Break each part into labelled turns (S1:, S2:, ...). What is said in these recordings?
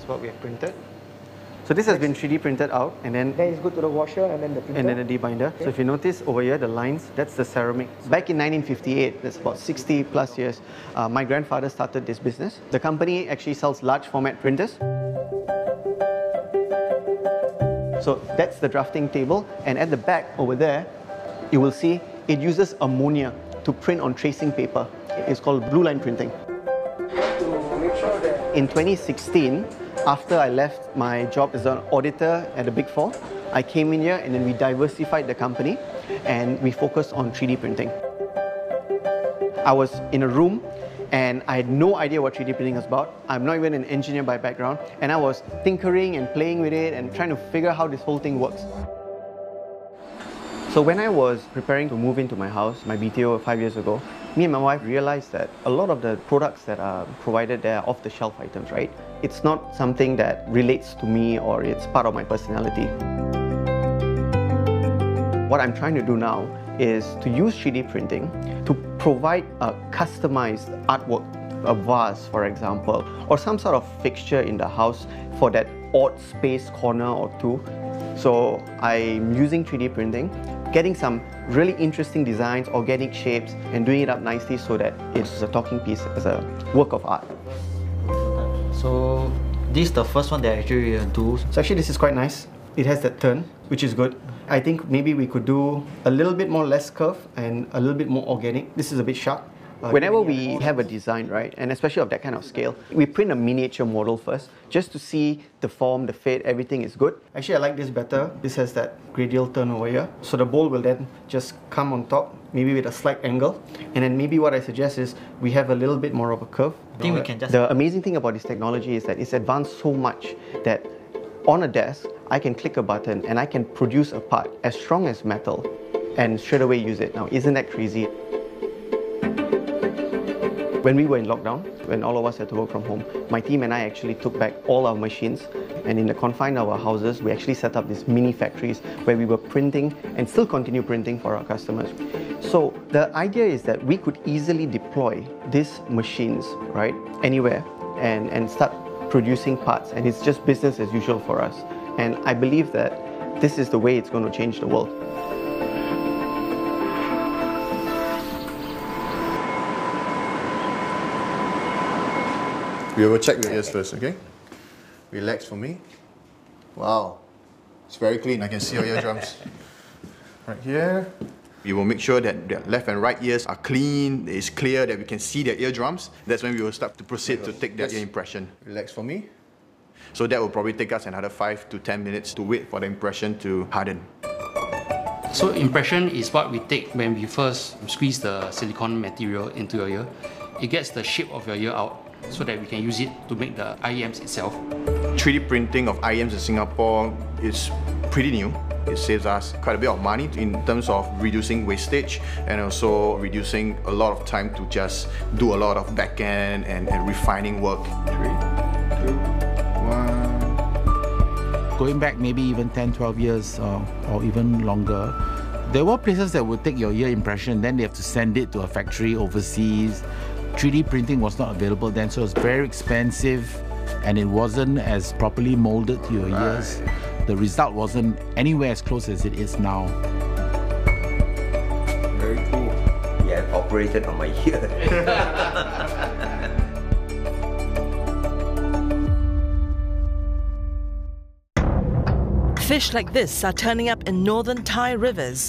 S1: That's what we have printed. So this has been 3D printed out, and then
S2: it's go to the washer and then the printer.
S1: and then the debinder. Okay. So if you notice over here, the lines, that's the ceramic. Back in 1958, that's about 60 plus years, my grandfather started this business. The company actually sells large format printers. So that's the drafting table, and at the back over there, you will see it uses ammonia to print on tracing paper. It's called blue line printing. In 2016, after I left my job as an auditor at the Big Four, I came in here and then we diversified the company and we focused on 3D printing. I was in a room and I had no idea what 3D printing was about. I'm not even an engineer by background, and I was tinkering and playing with it and trying to figure out how this whole thing works. So when I was preparing to move into my house, my BTO 5 years ago, me and my wife realized that a lot of the products that are provided there are off-the-shelf items, right? It's not something that relates to me or it's part of my personality. What I'm trying to do now is to use 3D printing to provide a customized artwork, a vase, for example, or some sort of fixture in the house for that odd space corner or two. So I'm using 3D printing, getting some really interesting designs, organic shapes, and doing it up nicely so that it's a talking piece as a work of art.
S3: So this is the first one that I actually do.
S1: So actually this is quite nice. It has that turn, which is good. I think maybe we could do a little bit more less curve and a little bit more organic. This is a bit sharp. Whenever we have a design, right, and especially of that kind of scale, we print a miniature model first, just to see the form, the fit, everything is good. Actually, I like this better. This has that radial turn over here. So the bowl will then just come on top, maybe with a slight angle. And then maybe what I suggest is we have a little bit more of a curve.
S3: I think we can just...
S1: The amazing thing about this technology is that it's advanced so much that on a desk, I can click a button and I can produce a part as strong as metal and straight away use it. Now, isn't that crazy? When we were in lockdown, when all of us had to work from home, my team and I actually took back all our machines, and in the confines of our houses, we actually set up these mini factories where we were printing and still continue printing for our customers. So the idea is that we could easily deploy these machines, right, anywhere and start producing parts, and it's just business as usual for us. And I believe that this is the way it's going to change the world.
S4: We will check the ears first, okay? Relax for me. Wow, it's very clean. I can see your eardrums. Right here. We will make sure that the left and right ears are clean, it's clear, that we can see their eardrums. That's when we will start to proceed to take their ear impression. Relax for me. So that will probably take us another 5 to 10 minutes to wait for the impression to harden.
S5: So impression is what we take when we first squeeze the silicone material into your ear. It gets the shape of your ear out so that we can use it to make the IEMs itself.
S4: 3D printing of IEMs in Singapore is pretty new. It saves us quite a bit of money in terms of reducing wastage and also reducing a lot of time to just do a lot of back-end and refining work. 3, 2, 1.
S6: Going back maybe even 10, 12 years or even longer, there were places that would take your ear impression, then they have to send it to a factory overseas. 3D printing was not available then, so it was very expensive and it wasn't as properly molded to your ears. The result wasn't anywhere as close as it is now.
S7: Very cool. Yeah, operated on my ear.
S8: Fish like this are turning up in northern Thai rivers.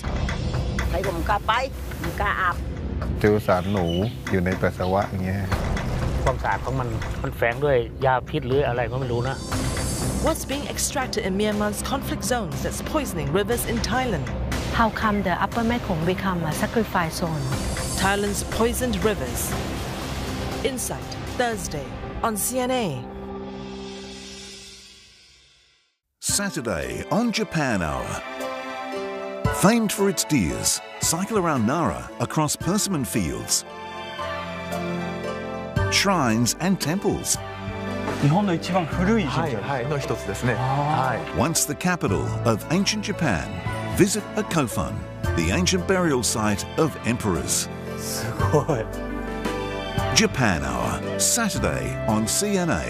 S9: เจอสารหนูอยู่ในปัสสาวะอย่างเงี้ย
S10: ความสะอาดของมันแฝงด้วยยาพิษหรืออะไรก็ไม่รู้นะ
S8: What's being extracted in Myanmar's conflict zones that's poisoning rivers in Thailand?
S11: How come the upper Mekong become a sacrifice zone?
S8: Thailand's poisoned rivers. Insight, Thursday on CNA.
S12: Saturday on Japan Hour. Famed for its deers, cycle around Nara across persimmon fields, shrines and temples. Once the capital of ancient Japan, visit a Kofun, the ancient burial site of emperors. Japan Hour, Saturday on CNA.